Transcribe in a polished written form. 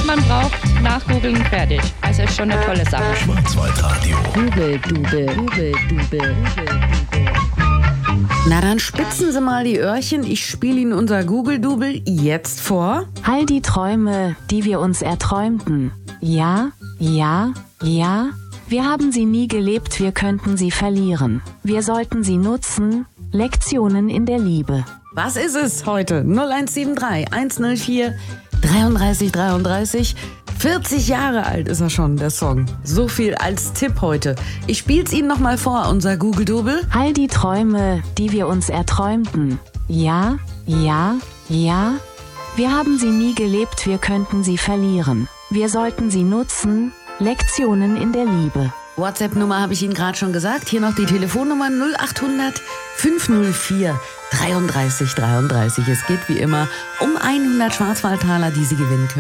was man braucht, nachgoogeln, fertig. Also ist schon eine tolle Sache. Schwarzwaldradio. Google-Dubel. Na dann spitzen Sie mal die Öhrchen. Ich spiele Ihnen unser Google-Dubel jetzt vor. All die Träume, die wir uns erträumten. Ja, ja, ja. Wir haben sie nie gelebt, wir könnten sie verlieren. Wir sollten sie nutzen. Lektionen in der Liebe. Was ist es heute? 0173 104 33 33. 40 Jahre alt ist er schon, der Song. So viel als Tipp heute. Ich spiel's Ihnen nochmal vor, unser Google-Dubel. All die Träume, die wir uns erträumten. Ja, ja, ja. Wir haben sie nie gelebt, wir könnten sie verlieren. Wir sollten sie nutzen. Lektionen in der Liebe. WhatsApp-Nummer habe ich Ihnen gerade schon gesagt. Hier noch die Telefonnummer 0800 504 33 33. Es geht wie immer um 100 Schwarzwaldtaler, die Sie gewinnen können.